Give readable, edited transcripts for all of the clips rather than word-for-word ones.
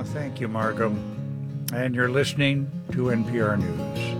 Thank you, Markham. And you're listening to NPR News.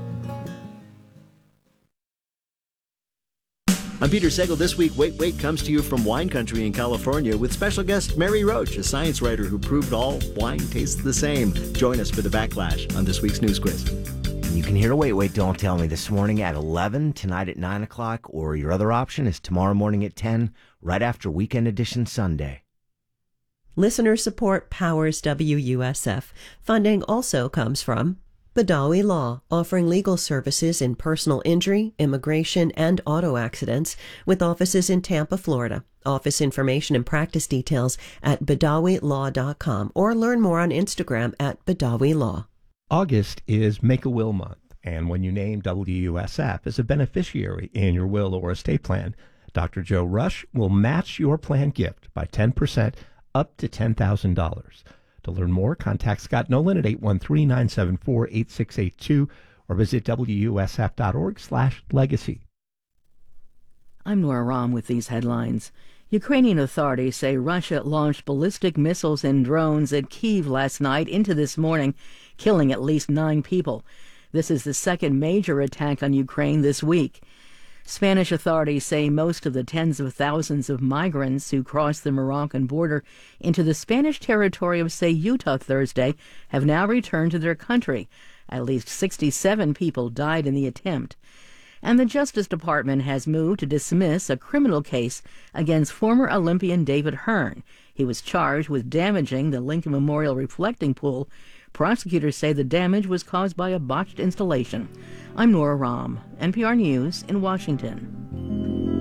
I'm Peter Sagal. This week, Wait, Wait comes to you from wine country in California with special guest Mary Roach, a science writer who proved all wine tastes the same. Join us for the Backlash on this week's News Quiz. You can hear Wait, Wait, Don't Tell Me this morning at 11, tonight at 9 o'clock, or your other option is tomorrow morning at 10, right after Weekend Edition Sunday. Listener support powers WUSF. Funding also comes from Badawi Law, offering legal services in personal injury, immigration, and auto accidents, with offices in Tampa, Florida. Office information and practice details at BadawiLaw.com, or learn more on Instagram at Badawi Law. August is Make-A-Will Month, and when you name WUSF as a beneficiary in your will or estate plan, Dr. Joe Rush will match your plan gift by 10% up to $10,000. To learn more, contact Scott Nolan at 813-974-8682 or visit WUSF.org/legacy. I'm Nora Rahm with these headlines. Ukrainian authorities say Russia launched ballistic missiles and drones at Kyiv last night into this morning, killing at least 9 people. This is the second major attack on Ukraine this week. Spanish authorities say most of the tens of thousands of migrants who crossed the Moroccan border into the Spanish territory of Ceuta Thursday have now returned to their country. At least 67 people died in the attempt. And the Justice Department has moved to dismiss a criminal case against former Olympian David Hearn. He was charged with damaging the Lincoln Memorial reflecting pool. Prosecutors say the damage was caused by a botched installation. I'm Nora Rahm, NPR News in Washington.